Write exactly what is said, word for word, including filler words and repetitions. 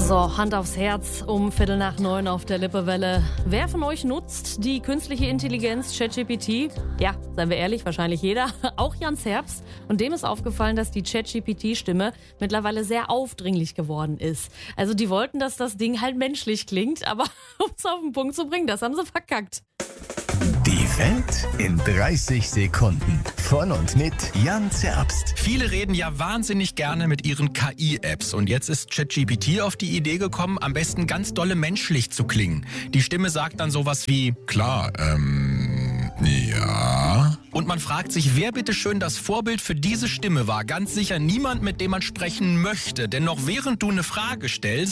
So, Hand aufs Herz, um Viertel nach neun auf der Lippewelle. Wer von euch nutzt die künstliche Intelligenz ChatGPT? Ja, seien wir ehrlich, wahrscheinlich jeder, auch Jan Zerbst. Und dem ist aufgefallen, dass die ChatGPT-Stimme mittlerweile sehr aufdringlich geworden ist. Also die wollten, dass das Ding halt menschlich klingt, aber um es auf den Punkt zu bringen, das haben sie verkackt. Die Welt in dreißig Sekunden. Von und mit Jan Zerbst. Viele reden ja wahnsinnig gerne mit ihren K I-Apps. Und jetzt ist ChatGPT auf die Idee gekommen, am besten ganz dolle menschlich zu klingen. Die Stimme sagt dann sowas wie, klar, ähm, ja. Und man fragt sich, wer bitteschön das Vorbild für diese Stimme war. Ganz sicher niemand, mit dem man sprechen möchte. Denn noch während du eine Frage stellst,